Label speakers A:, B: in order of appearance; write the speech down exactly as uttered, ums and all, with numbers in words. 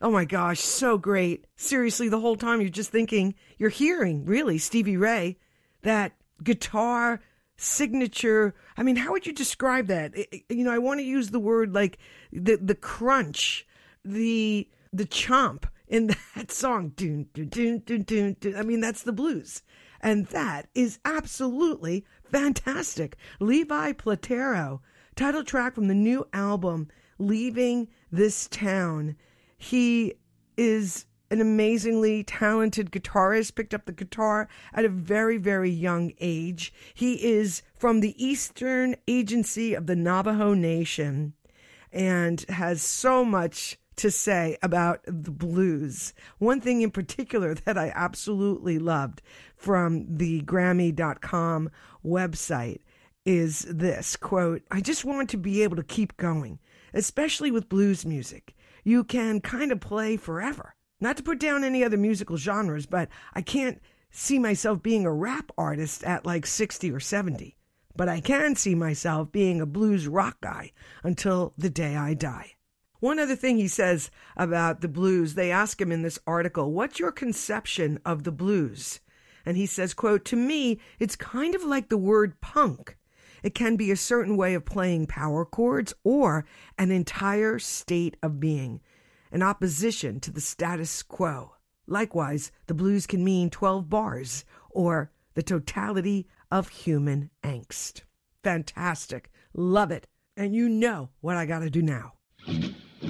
A: Oh my gosh, so great. Seriously, the whole time you're just thinking, you're hearing, really, Stevie Ray, that guitar signature. I mean, how would you describe that? It, you know, I want to use the word like the the crunch, the the chomp in that song. Dun, dun, dun, dun, dun, dun. I mean, that's the blues. And that is absolutely fantastic. Levi Platero, title track from the new album, Leaving This Town. He is an amazingly talented guitarist, picked up the guitar at a very, very young age. He is from the Eastern Agency of the Navajo Nation and has so much to say about the blues. One thing in particular that I absolutely loved from the Grammy dot com website is this, quote, "I just want to be able to keep going, especially with blues music. You can kind of play forever. Not to put down any other musical genres, but I can't see myself being a rap artist at like sixty or seventy. But I can see myself being a blues rock guy until the day I die." One other thing he says about the blues, they ask him in this article, what's your conception of the blues? And he says, quote, "To me, it's kind of like the word punk. It can be a certain way of playing power chords or an entire state of being, an opposition to the status quo. Likewise, the blues can mean twelve bars or the totality of human angst." Fantastic. Love it. And you know what I got to do now.